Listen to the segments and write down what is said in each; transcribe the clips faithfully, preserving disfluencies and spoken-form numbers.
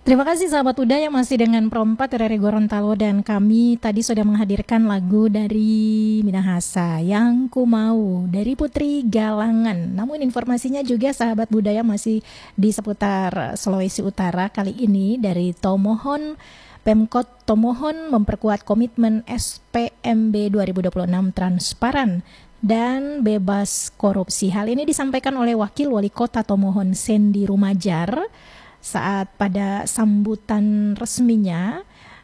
Terima kasih sahabat Uda yang masih dengan Perompat R R I Gorontalo, dan kami tadi sudah menghadirkan lagu dari Minahasa Yang Ku Mau dari Putri Galangan. Namun informasinya juga sahabat budaya masih di seputar Sulawesi Utara, kali ini dari Tomohon. Pemkot Tomohon memperkuat komitmen S P M B dua ribu dua puluh enam transparan dan bebas korupsi. Hal ini disampaikan oleh Wakil Wali Kota Tomohon Sendi Rumajar saat pada sambutan resminya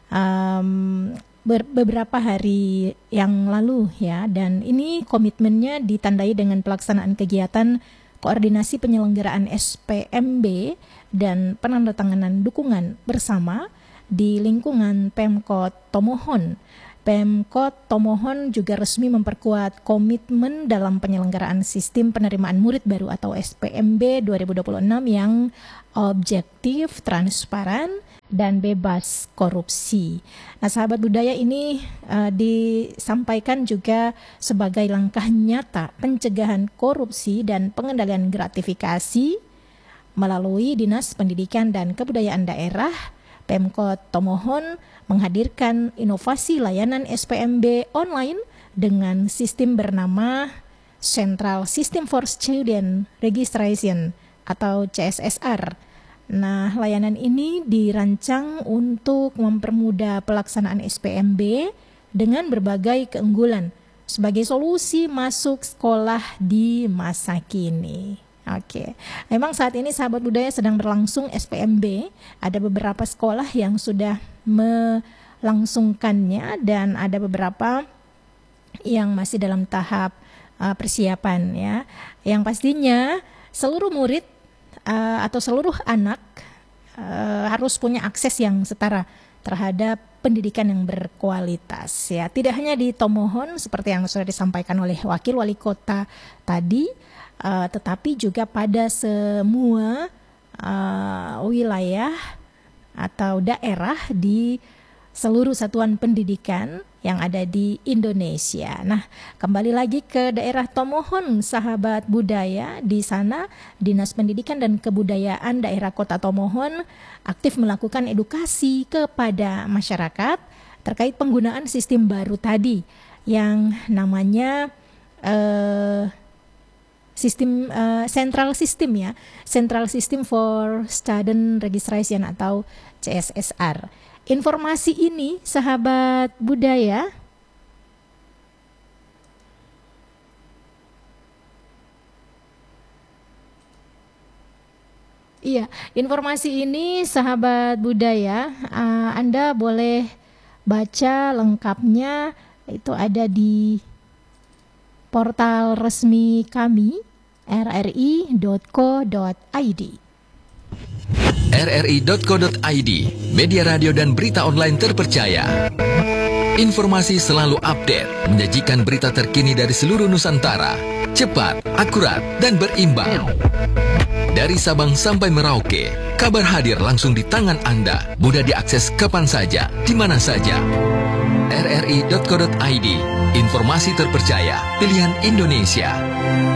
um, ber- beberapa hari yang lalu ya, dan ini komitmennya ditandai dengan pelaksanaan kegiatan koordinasi penyelenggaraan S P M B dan penandatanganan dukungan bersama di lingkungan Pemkot Tomohon. Pemkot Tomohon juga resmi memperkuat komitmen dalam penyelenggaraan sistem penerimaan murid baru atau S P M B dua ribu dua puluh enam yang objektif, transparan, dan bebas korupsi. Nah, sahabat budaya, ini uh, disampaikan juga sebagai langkah nyata pencegahan korupsi dan pengendalian gratifikasi melalui Dinas Pendidikan dan Kebudayaan Daerah. Pemkot Tomohon menghadirkan inovasi layanan S P M B online dengan sistem bernama Central System for Student Registration atau C S S R. Nah, layanan ini dirancang untuk mempermudah pelaksanaan S P M B dengan berbagai keunggulan sebagai solusi masuk sekolah di masa kini. Oke, memang saat ini sahabat budaya sedang berlangsung S P M B. Ada beberapa sekolah yang sudah melangsungkannya dan ada beberapa yang masih dalam tahap uh, persiapan ya. Yang pastinya seluruh murid uh, atau seluruh anak uh, harus punya akses yang setara terhadap pendidikan yang berkualitas ya. Tidak hanya di Tomohon seperti yang sudah disampaikan oleh Wakil Wali Kota tadi, Uh, tetapi juga pada semua uh, wilayah atau daerah di seluruh satuan pendidikan yang ada di Indonesia. Nah, kembali lagi ke daerah Tomohon, sahabat budaya. Di sana Dinas Pendidikan dan Kebudayaan Daerah Kota Tomohon aktif melakukan edukasi kepada masyarakat terkait penggunaan sistem baru tadi yang namanya uh, sistem uh, central system ya, Central System for Student Registration atau C S S R. Informasi ini sahabat budaya Iya, informasi ini sahabat budaya uh, Anda boleh baca lengkapnya, itu ada di portal resmi kami r r i dot co dot i d. r r i dot co dot i d, media radio dan berita online terpercaya. Informasi selalu update, menyajikan berita terkini dari seluruh Nusantara, cepat, akurat, dan berimbang. Dari Sabang sampai Merauke, kabar hadir langsung di tangan Anda, mudah diakses kapan saja, di mana saja. r r i dot co dot i d, informasi terpercaya, pilihan Indonesia.